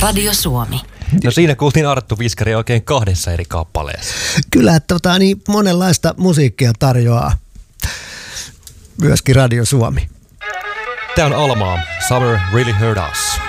Radio Suomi. No siinä kuultiin Arttu Viskari oikein 2 eri kappaleessa. Kyllä, että niin monenlaista musiikkia tarjoaa myöskin Radio Suomi. Tää on Almaa. Summer Really Hurt Us.